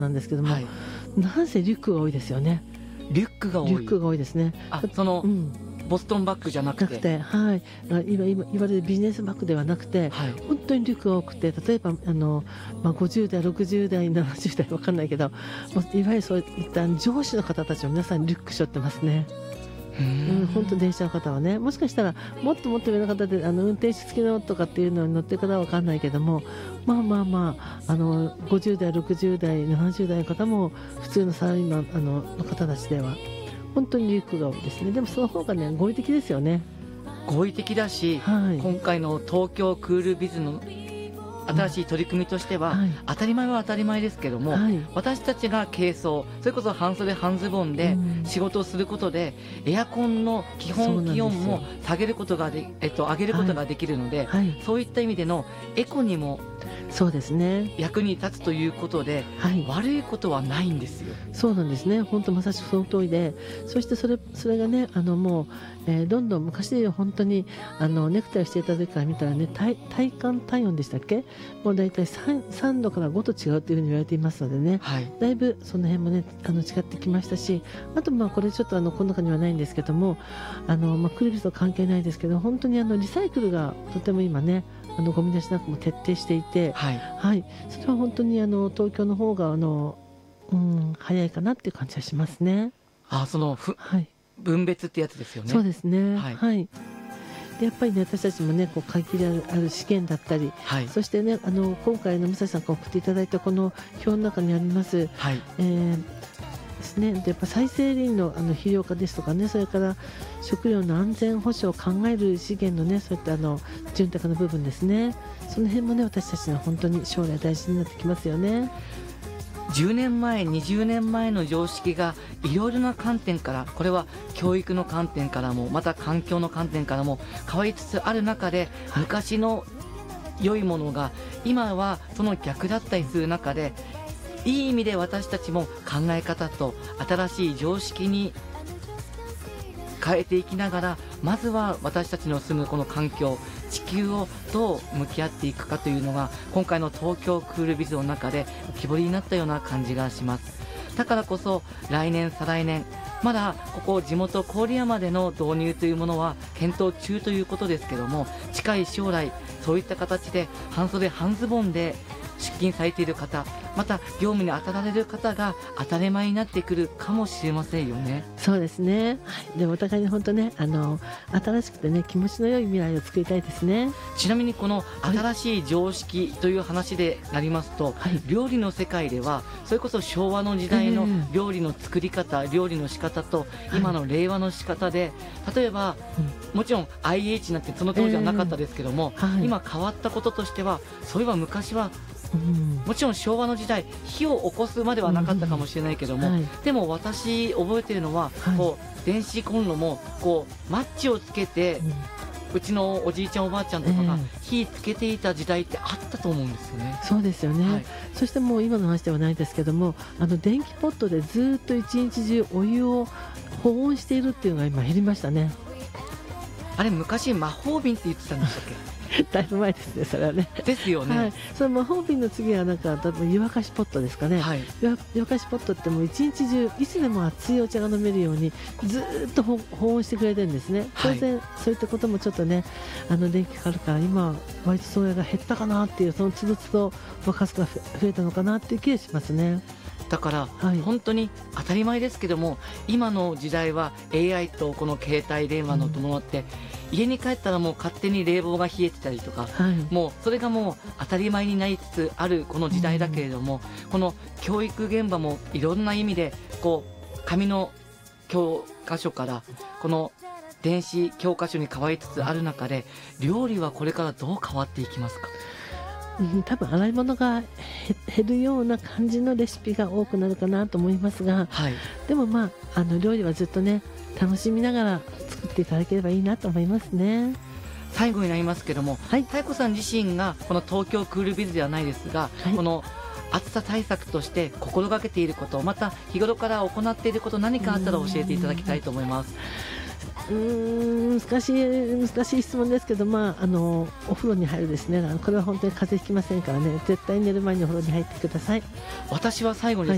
なんですけども、 はい、 なんせリュックが多いですよね。 リュックが多い。 リュックが多いですね。 ボストンバッグじゃなくて、 はい、今言われるビジネスバッグではなくて、 はい、 本当にリュックが多くて、例えば50代60代70代分かんないけど、もういわゆるそういった上司の方たちも皆さんリュック背負ってますね。本当電車の方はね、もしかしたらもっともっと上の方で運転手付きのとかっていうのに乗ってる方は分かんないけども、50代60代70代の方も普通のサラリーマンの方たちでは本当にリュックが多いですね。でもその方がね合理的ですよね。 合理的だし、 はい、 今回の東京クールビズの新しい取り組みとしては、当たり前は当たり前ですけども、私たちが軽装、それこそ半袖半ズボンで仕事をすることで、エアコンの基本気温も下げることが上げることができるので、そういった意味でのエコにもそうですね、 役に立つということで、悪いことはないんですよ。 そうなんですね。本当まさしくその通りで、そしてそれがねもう、どんどん昔で本当にネクタイをしていた時から見たらね、体感体温でしたっけ、もうだいたい 3度から5度違うというふうに言われていますのでね、だいぶその辺もね違ってきましたし、あとこれちょっとこの中にはないんですけども、クルビスと関係ないですけど、本当にリサイクルがとても今ねゴミ出しなんかも徹底していて、それは本当に東京の方が早いかなっていう感じはしますね。 分別ってやつですよね。 そうですね。でやっぱりね、私たちもね限りある試験だったり、そしてね今回武蔵さんから送っていただいたこの表の中にあります、ですね。でやっぱ再生林の肥料化ですとかね、それから食料の安全保障を考える資源のね、そういった潤沢な部分ですね。その辺もね私たちの本当に将来大事になってきますよね。 10年前20年前の常識がいろいろな観点から、これは教育の観点からもまた環境の観点からも変わりつつある中で、昔の良いものが今はその逆だったりする中で、いい意味で私たちも考え方と新しい常識に変えていきながら、まずは私たちの住むこの環境、地球をどう向き合っていくかというのが今回の東京クールビズの中で浮き彫りになったような感じがします。だからこそ来年再来年、まだここ地元郡山での導入というものは検討中ということですけども、近い将来そういった形で半袖半ズボンで出勤されている方、また業務に当たられる方が当たり前になってくるかもしれませんよね。 そうですね、でもお互いに本当ね新しくてね気持ちの良い未来を作りたいですね。 ちなみにこの新しい常識という話でなりますと、料理の世界ではそれこそ昭和の時代の料理の作り方、料理の仕方と今の令和の仕方で、例えば、もちろん IH なんてその当時はなかったですけども、今変わったこととしては、そういえば昔はもちろん昭和の時代火を起こすまではなかったかもしれないけども、でも私覚えているのは、電子コンロもマッチをつけて、うちのおじいちゃんおばあちゃんとかが火つけていた時代ってあったと思うんですよね。 そうですよね、そしてもう今の話ではないですけども、電気ポットでずっと一日中お湯を保温しているっていうのが今減りましたね。 あれ昔魔法瓶って言ってたんでしたっけ？ だいぶ前ですね、それはね。 ですよね。 その魔法瓶の次は多分湯沸かしポットですかね。湯沸かしポットってもう一日中いつでも熱いお茶が飲めるようにずっと保温してくれてるんですね。当然そういったこともちょっとね電気かかるから、今割とそういうのが減ったかなっていう、そのつどつど沸かすが増えたのかなっていう気がしますね。 だから、本当に当たり前ですけども、今の時代は AI とこの携帯電話の伴って、家に帰ったらもう勝手に冷房が冷えてたりとか、もうそれがもう当たり前になりつつあるこの時代だけれども、この教育現場もいろんな意味で紙の教科書からこの電子教科書に変わりつつある中で、料理はこれからどう変わっていきますか？ 多分洗い物が減るような感じのレシピが多くなるかなと思いますが、でも料理はずっとね楽しみながら作っていただければいいなと思いますね。 最後になりますけども、妙子さん自身がこの東京クールビズではないですが、この暑さ対策として心がけていること、また日頃から行っていること、何かあったら教えていただきたいと思います。 難しい質問ですけど、お風呂に入るですね。これは本当に風邪ひきませんからね、絶対寝る前にお風呂に入ってください。 私は最後にで